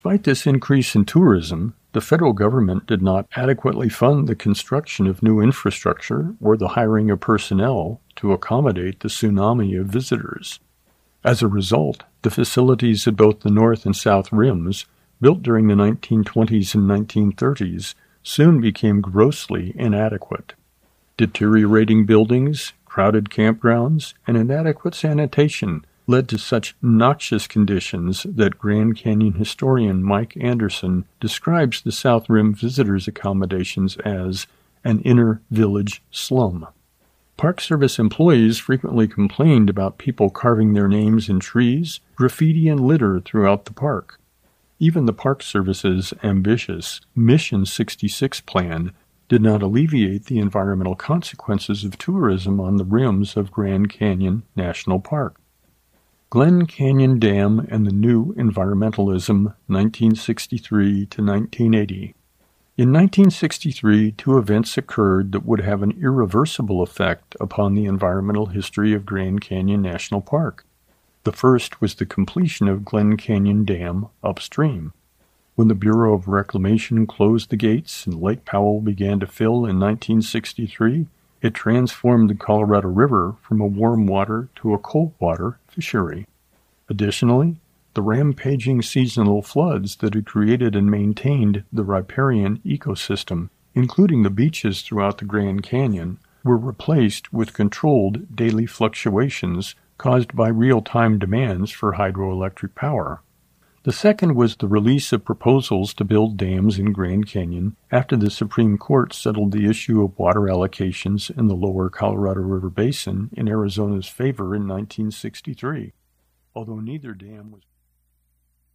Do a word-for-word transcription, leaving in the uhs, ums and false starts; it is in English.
Despite this increase in tourism, the federal government did not adequately fund the construction of new infrastructure or the hiring of personnel to accommodate the tsunami of visitors. As a result, the facilities at both the North and South Rims, built during the nineteen twenties and nineteen thirties, soon became grossly inadequate. Deteriorating buildings, crowded campgrounds, and inadequate sanitation led to such noxious conditions that Grand Canyon historian Mike Anderson describes the South Rim visitors' accommodations as an inner village slum. Park Service employees frequently complained about people carving their names in trees, graffiti, and litter throughout the park. Even the Park Service's ambitious Mission sixty-six plan did not alleviate the environmental consequences of tourism on the rims of Grand Canyon National Park. Glen Canyon Dam and the New Environmentalism, nineteen sixty-three to nineteen eighty. In nineteen sixty-three, two events occurred that would have an irreversible effect upon the environmental history of Grand Canyon National Park. The first was the completion of Glen Canyon Dam upstream. When the Bureau of Reclamation closed the gates and Lake Powell began to fill in nineteen sixty-three, it transformed the Colorado River from a warm water to a cold water fishery. Additionally, the rampaging seasonal floods that had created and maintained the riparian ecosystem, including the beaches throughout the Grand Canyon, were replaced with controlled daily fluctuations caused by real-time demands for hydroelectric power. The second was the release of proposals to build dams in Grand Canyon after the Supreme Court settled the issue of water allocations in the lower Colorado River Basin in Arizona's favor in nineteen sixty-three. Although neither dam was